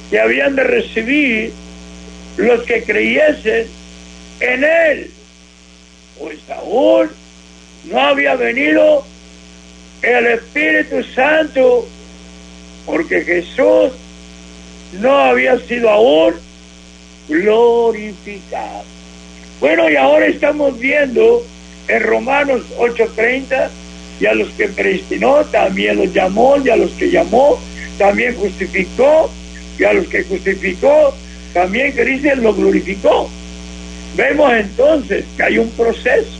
que habían de recibir los que creyesen en él, pues aún no había venido el Espíritu Santo, porque Jesús no había sido aún glorificado. Bueno, y ahora estamos viendo en Romanos 8:30, y a los que predestinó también los llamó, y a los que llamó también justificó, y a los que justificó también, que dice, lo glorificó. Vemos entonces que hay un proceso,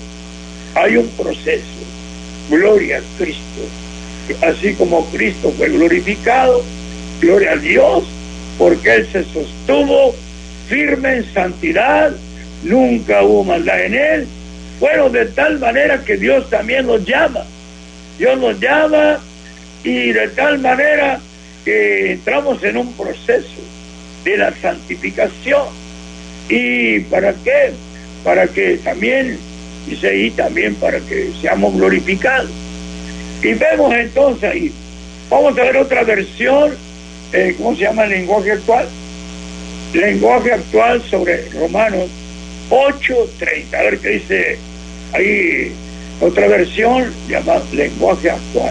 gloria a Cristo. Así como Cristo fue glorificado, gloria a Dios, porque Él se sostuvo firme en santidad, nunca hubo maldad en Él. Bueno, de tal manera que Dios también nos llama. Dios nos llama, y de tal manera que entramos en un proceso de la santificación. ¿Y para qué? Para que también, dice ahí, también para que seamos glorificados. Y vemos entonces ahí, vamos a ver otra versión, ¿cómo se llama el lenguaje actual? Lenguaje actual sobre Romanos 8:30. A ver qué dice ahí, otra versión llamada lenguaje actual.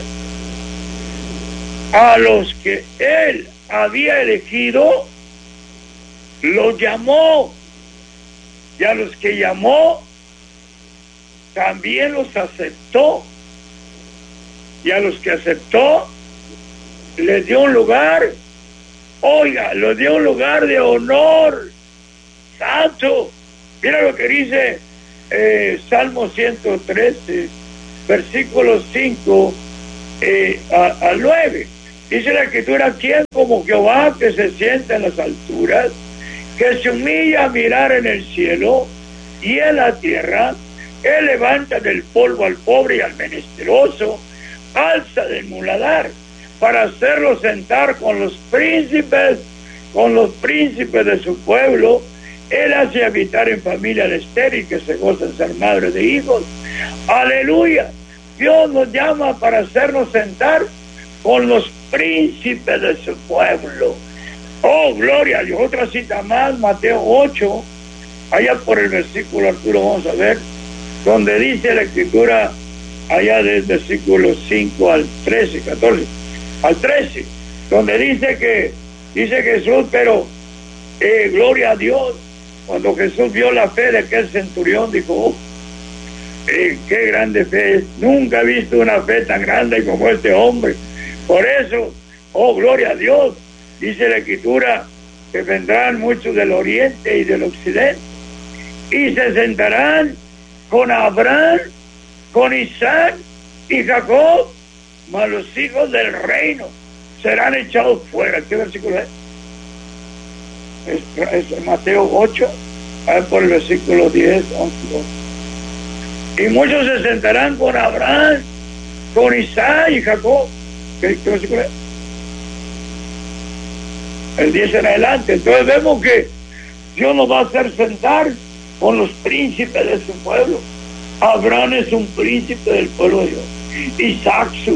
A los que Él había elegido, los llamó, y a los que llamó, también los aceptó, y a los que aceptó, les dio un lugar, oiga, les dio un lugar de honor santo. Mira lo que dice Salmo 113, versículos 5 al 9. Dice la Escritura: ¿quién como Jehová, que se sienta en las alturas, que se humilla a mirar en el cielo y en la tierra? Él levanta del polvo al pobre y al menesteroso, alza del muladar, para hacerlo sentar con los príncipes de su pueblo. Él hace habitar en familia al estéril, que se goza en ser madre de hijos. Aleluya. Dios nos llama para hacernos sentar con los príncipes de su pueblo. Oh, gloria a Dios. Otra cita más, Mateo 8, allá por el versículo, Arturo, vamos a ver, donde dice la Escritura, allá del versículo 5 al 13, 14, al 13, donde dice Jesús, pero gloria a Dios, cuando Jesús vio la fe de aquel centurión, dijo: qué grande fe es, nunca he visto una fe tan grande como este hombre. Por eso, oh, gloria a Dios, dice la Escritura, que vendrán muchos del oriente y del occidente, y se sentarán con Abraham, con Isaac y Jacob, mas los hijos del reino serán echados fuera. ¿Qué versículo es? Es Mateo 8, por el versículo 10, 11, 12. Y muchos se sentarán con Abraham, con Isaac y Jacob. ¿Qué versículo es? El 10 en adelante. Entonces vemos que Dios nos va a hacer sentar con los príncipes de su pueblo. Abraham es un príncipe del pueblo de Dios. Isaac, su